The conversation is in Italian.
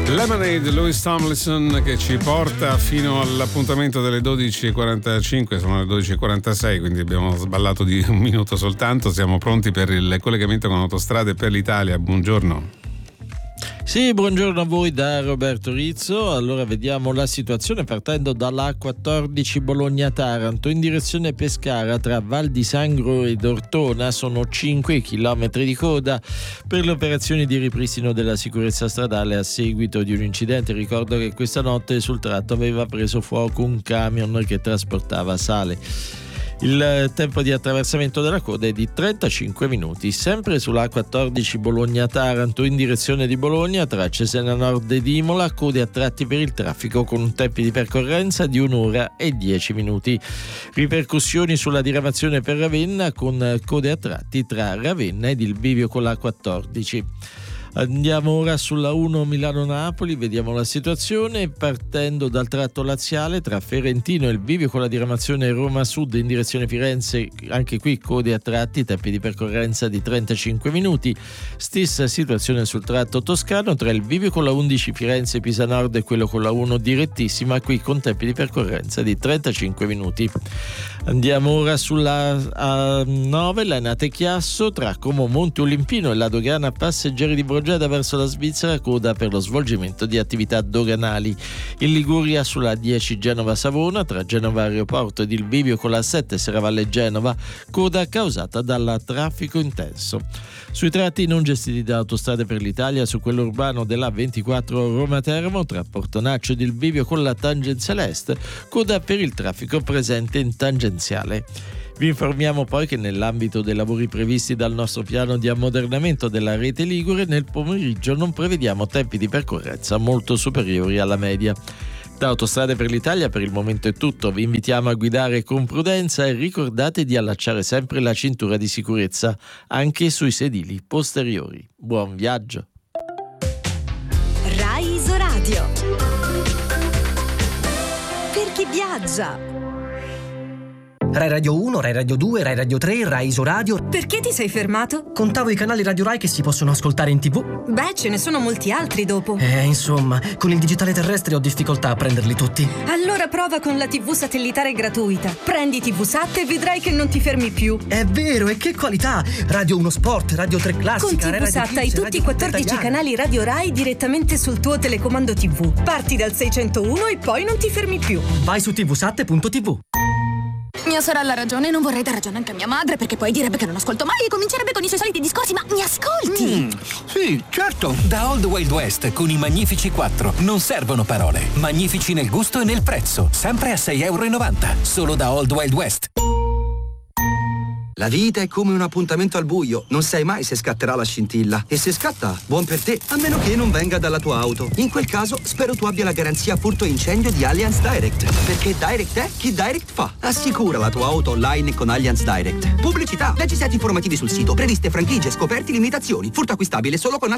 Lemonade, Louis Tomlinson, che ci porta fino all'appuntamento delle 12.45, sono le 12.46, quindi abbiamo sballato di un minuto soltanto. Siamo pronti per il collegamento con Autostrade per l'Italia. Buongiorno. Sì, buongiorno a voi da Roberto Rizzo. Allora vediamo la situazione partendo dalla A14 Bologna-Taranto in direzione Pescara tra Val di Sangro ed Ortona. Sono 5 chilometri di coda per le operazioni di ripristino della sicurezza stradale a seguito di un incidente. Ricordo che questa notte sul tratto aveva preso fuoco un camion che trasportava sale. Il tempo di attraversamento della coda è di 35 minuti. Sempre sulla A14 Bologna-Taranto in direzione di Bologna tra Cesena Nord ed Imola, code a tratti per il traffico con tempi di percorrenza di 1 ora e 10 minuti. Ripercussioni sulla diramazione per Ravenna con code a tratti tra Ravenna ed il bivio con la A14. Andiamo ora sulla 1 Milano-Napoli, vediamo la situazione partendo dal tratto laziale tra Ferentino e il bivio con la diramazione Roma Sud in direzione Firenze, anche qui code a tratti, tempi di percorrenza di 35 minuti. Stessa situazione sul tratto toscano tra il bivio con la 11 Firenze-Pisa Nord e quello con la 1 direttissima, qui con tempi di percorrenza di 35 minuti. Andiamo ora sulla A9 Lainate-Chiasso tra Como Monte Olimpino e la dogana passeggeri di Brogeda verso la Svizzera, coda per lo svolgimento di attività doganali. In Liguria sulla 10 Genova-Savona tra Genova Aeroporto ed il bivio con la 7 Serravalle Genova, coda causata dal traffico intenso. Sui tratti non gestiti da Autostrade per l'Italia, su quello urbano della 24 Roma-Teramo tra Portonaccio ed il bivio con la tangenziale est, coda per il traffico presente in tangenziale. Vi informiamo poi che nell'ambito dei lavori previsti dal nostro piano di ammodernamento della rete ligure, nel pomeriggio non prevediamo tempi di percorrenza molto superiori alla media. Da Autostrade per l'Italia per il momento è tutto, vi invitiamo a guidare con prudenza e ricordate di allacciare sempre la cintura di sicurezza anche sui sedili posteriori. Buon viaggio! Rai Isoradio. Per chi viaggia. Rai Radio 1, Rai Radio 2, Rai Radio 3, Rai Isoradio. Perché ti sei fermato? Contavo i canali Radio Rai che si possono ascoltare in TV. Beh, ce ne sono molti altri dopo. Insomma, con il digitale terrestre ho difficoltà a prenderli tutti. Allora prova con la TV satellitare gratuita. Prendi TV Sat e vedrai che non ti fermi più. È vero, e che qualità! Radio 1 Sport, Radio 3 Classica, con TV Sat hai tutti i 14 canali Radio Rai direttamente sul tuo telecomando TV. Parti dal 601 e poi non ti fermi più. Vai su tvsat.tv. Mia sorella ha ragione, non vorrei dar ragione anche a mia madre, perché poi direbbe che non ascolto mai e comincerebbe con i suoi soliti discorsi. Ma mi ascolti? Sì, certo. Da Old Wild West con i Magnifici 4 non servono parole. Magnifici nel gusto e nel prezzo, sempre a €6,90. Solo da Old Wild West. La vita è come un appuntamento al buio, non sai mai se scatterà la scintilla. E se scatta, buon per te, a meno che non venga dalla tua auto. In quel caso, spero tu abbia la garanzia furto e incendio di Allianz Direct. Perché Direct è chi Direct fa. Assicura la tua auto online con Allianz Direct. Pubblicità. Leggi set informativi sul sito. Previste franchigie, scoperti, limitazioni. Furto acquistabile solo con